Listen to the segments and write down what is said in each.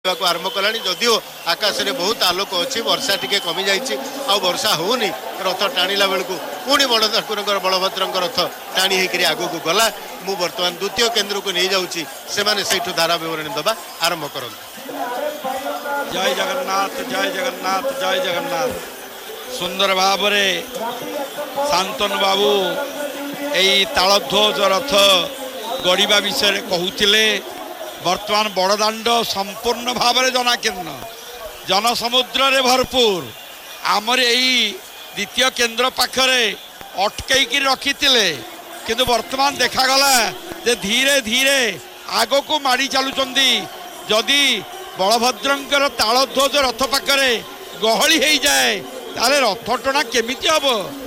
आरंभ कला जदिओ आकाश में बहुत आलोक अच्छी वर्षा टी कमी जाइए वर्षा होनी रथ टाणिला बेलू पुणी बड़ ठाकुर बलभद्र रथ टाणी होकर आग को गला मु बर्तमान द्वितीय केन्द्र को नहीं जाऊँगी से धारा विवरणी दबा आरंभ कर। जय जगन्नाथ जय जगन्नाथ जय जगन्नाथ। सुंदर भाव शांतनु बाबू यही तालध्वज रथ गड़िबा विषय कहते वर्तमान बड़दाण्ड संपूर्ण भाव में जनाकीर्ण जनसमुद्र रे भरपूर आमर यही द्वितीय केन्द्र पाखरे अटकई रखी किंतु वर्तमान देखागला जे धीरे धीरे आग को माड़ी चलुचंदी जदि बलभद्रंकर तालध्वज रथ पाखरे गहली हो जाए ताले रथ टणा केमिति हम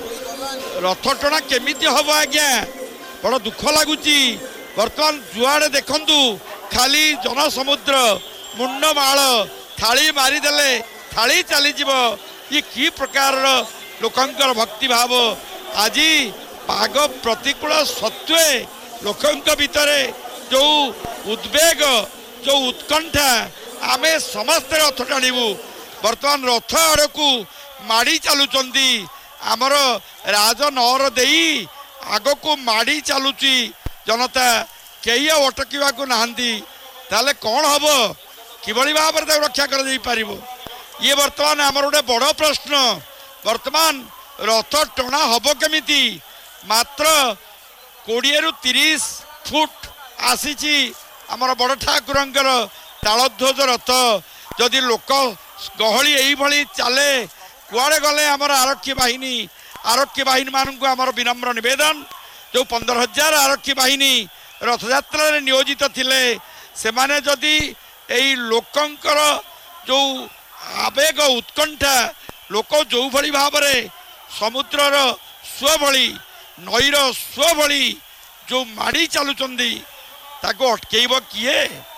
रथ टणा केमिति हम आज्ञा बड़ दुख लगुच। वर्तमान जुआड़े देखंतु खाली जनसमुद्र मुंडमाल थाली मारिदेले थाली चली ये कि प्रकार लोकंकर भक्ति भाव आज पाग प्रतिकूल सत्वे लोकंक भितर जो उद्वेग जो उत्कंठा आमे समस्त रथ टाणीबू वर्तमान रथ आड़ को माड़ी चलुचंदी आमर राजनहर देई आग को माड़ी चलुची जनता कई अटकवा नहांती ताले कौन हम किभली भाव में रक्षा कर ये वर्तमान आमर गोटे बड़ प्रश्न। वर्तमान रथ टणा हम केमिति मात्र 20 रु 30 फुट आसी आमर बड़ ठाकुरंकर तालध्वज रथ जदि लोक गहली यही चले कुआड़े गले आमर आरक्षी बाहिनी मानू आमर विनम्र निवेदन जो 15,000 आरक्षी बाहिनी रथयात्रा नियोजित थिले से माने जदि यही लोकंकर जो आवेग उत्कंठा लोक जो भली भाव में समुद्रर सुଅ भली नईर सुଅ भली जो माड़ी चलुचंदी ताको अटकेब किए।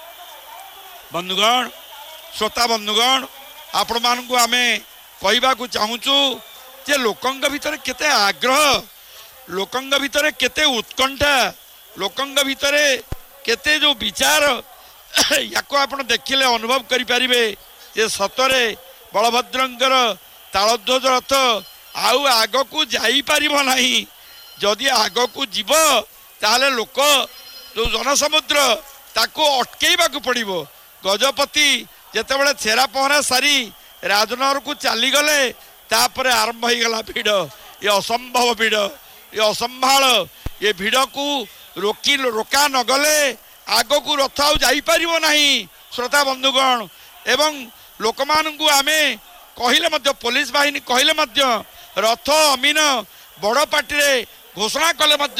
बंधुगण श्रोता बंधुगण आपण मानकु आमे कहबाकू चाहूचु जे लोकंक भितर केते आग्रह लोकंक भितर केते उत्कंठा लोकंक भितर केते जो विचार याको आपण देखिले अनुभव करि परिबे जे सतरे बलभद्रंकर तालध्वज रथ आउ आग को जाई परिबो नाही जदि आग को जीव ताले लोक जो जनसमुद्र ताको अटकेइबाकू पड़िबो। गजपति जेतेबेले छेरा पहरा सारी राजनगर को चली गले तापर आरंभ हो गला भिड़ ये असंभव भिड़ ये असंभाल ये भिड़ को रोका न गले आग को रथ आउ जाई परिबो नाही। श्रोता बंधुगण एवं लोक मानू आमे कहले मध्य पुलिस बाहिनी कहले मध्य रथ अमीन बड़ पार्टी रे घोषणा कले मध्य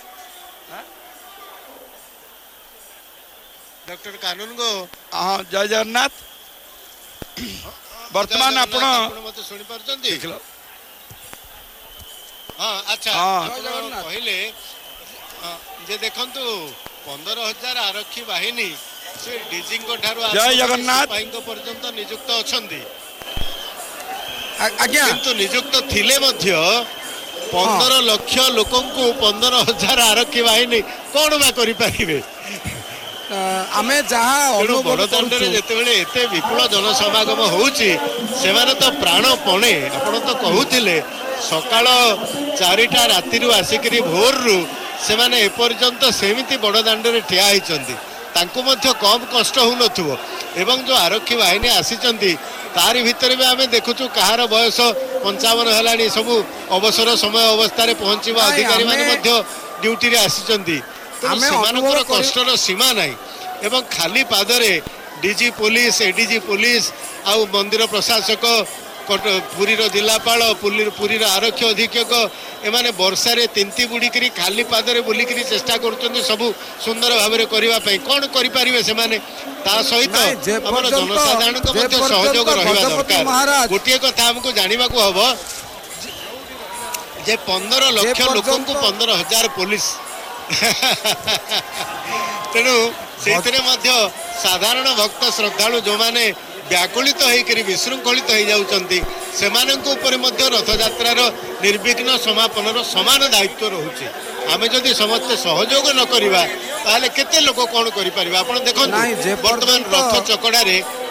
डॉक्टर कानून को हाँ जय जगन्नाथ। वर्तमान आपण मते सुनि परछंती देखलो हाँ अच्छा कहले जे देखंतु 15,000 आरक्षी बाहिनी से डीजी को ठारो जय जगन्नाथ पर्यंत नियुक्त अछंती आज्ञा किंतु नियुक्त थिले मध्य 15 लाख लोकंकु 15,000 आरक्षी बाहिनी कौन बा करि पारिबे। आमे जहाँ बड़दाण्डे जितेबाला एत विपुल जनसमागम होउची सेमाने तो प्राण पणे आपण तो कहूतिले सकाळ 4टा रातिरु आसिकरी भोररु सेमाने एपर्यंत सेमिति बड़दाण्डे ठिया होइचंती तांको मध्य कम कष्ट होउनथुवो एवं जो आरक्षी बाहिनी आसीचंती तारि भितर भी आमे देखुचु कहार बयस 55 हेलानी सबु अवसर समय अवस्था रे पहुंचीबा अधिकारी माने मध्य ड्यूटी रे आसीचंती सेमानकर कष्टर सीमा नहीं एवं खाली पादरे डीजी पुलिस एडीजी पुलिस आउ मंदिर प्रशासक पुरी जिलापाल पुरी आरक्षी अधीक्षक एमाने वर्षा रे तिंती बुड़िकी खाली पादरे बुलिकी चेष्टा कर सबू सुंदर भाव में करने कौन करें से सहित आम जनसाधारण सहयोग रहा दरकार। गोटे कथा आमको जानवा हम जे 15 लाख लोक 15,000 पुलिस तेणु से साधारण भक्त श्रद्धालु जो मैंने व्याकुलित होकर विशृंखलित हो जाउचंती सेमानंक ऊपर मध्य रथयात्रार निर्विघ्न समापन समान दायित्व रोचे। आमे जदि समस्ते सहयोग न करिबा ताले केते लोक कोन करि परिबा। आपण देखंतु वर्तमान रथ चकड़ा रे